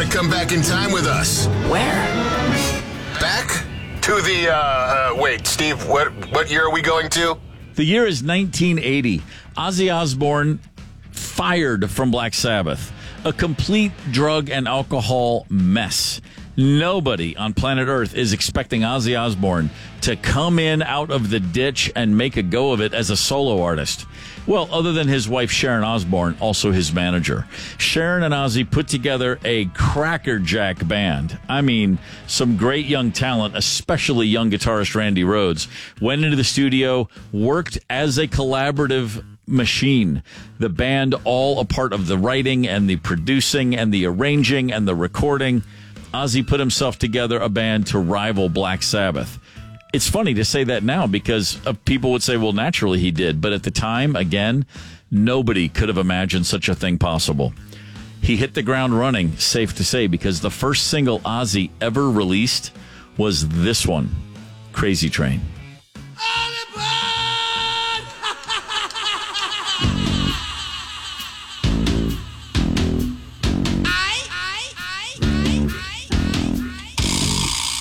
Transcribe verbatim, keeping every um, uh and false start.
Want to come back in time with us? Where? Back to the, uh, uh, wait, Steve, what, what year are we going to? The year is nineteen eighty. Ozzy Osbourne fired from Black Sabbath. A complete drug and alcohol mess. Nobody on planet Earth is expecting Ozzy Osbourne to come in out of the ditch and make a go of it as a solo artist. Well, other than his wife, Sharon Osbourne, also his manager. Sharon and Ozzy put together a crackerjack band. I mean, some great young talent, especially young guitarist Randy Rhoads, went into the studio, worked as a collaborative machine. The band all a part of the writing and the producing and the arranging and the recording. Ozzy put himself together a band to rival Black Sabbath. It's funny to say that now because uh, people would say, well, naturally he did. But at the time, again, nobody could have imagined such a thing possible. He hit the ground running, safe to say, because the first single Ozzy ever released was this one, Crazy Train.